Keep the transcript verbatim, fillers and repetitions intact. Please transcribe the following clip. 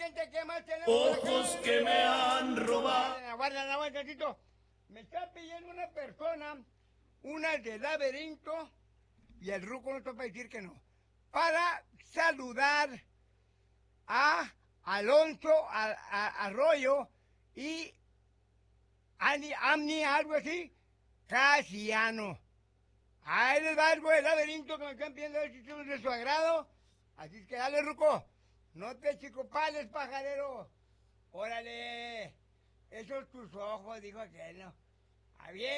gente, ¿qué más tenemos? Ojos que me han robado. Aguarda, aguarda, un tantito. Me está pidiendo una persona, una de laberinto, y el ruco no está para decir que no, para saludar a Alonso a, a, Arroyo y Ani, Amni, algo así, Casiano. Ahí les va algo del laberinto que me están pidiendo ver si son de su agrado. Así es que dale, ruco. No te chicopales, pajarero. Órale. Esos tus ojos, dijo aquel, ¿no? Ah, bien.